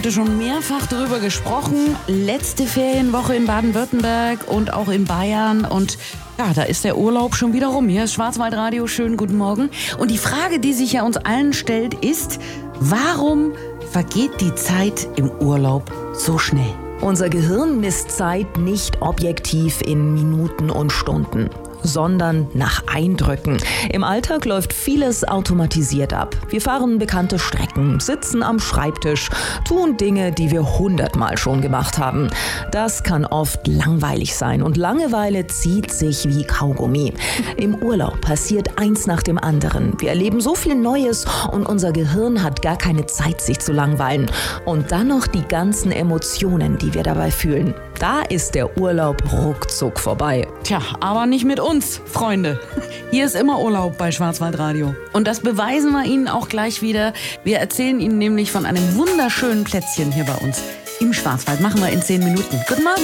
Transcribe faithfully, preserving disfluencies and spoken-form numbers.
heute schon mehrfach darüber gesprochen. Letzte Ferienwoche in Baden-Württemberg und auch in Bayern. Und ja, da ist der Urlaub schon wieder rum. Hier ist Schwarzwaldradio. Schönen guten Morgen. Und die Frage, die sich ja uns allen stellt, ist, warum vergeht die Zeit im Urlaub so schnell? Unser Gehirn misst Zeit nicht objektiv in Minuten und Stunden, sondern nach Eindrücken. Im Alltag läuft vieles automatisiert ab. Wir fahren bekannte Strecken, sitzen am Schreibtisch, tun Dinge, die wir hundertmal schon gemacht haben. Das kann oft langweilig sein und Langeweile zieht sich wie Kaugummi. Im Urlaub passiert eins nach dem anderen. Wir erleben so viel Neues und unser Gehirn hat gar keine Zeit, sich zu langweilen. Und dann noch die ganzen Emotionen, die wir dabei fühlen. Da ist der Urlaub ruckzuck vorbei. Tja, aber nicht mit uns, Freunde. Hier ist immer Urlaub bei Schwarzwaldradio. Und das beweisen wir Ihnen auch gleich wieder. Wir erzählen Ihnen nämlich von einem wunderschönen Plätzchen hier bei uns im Schwarzwald. Machen wir in zehn Minuten. Guten Morgen.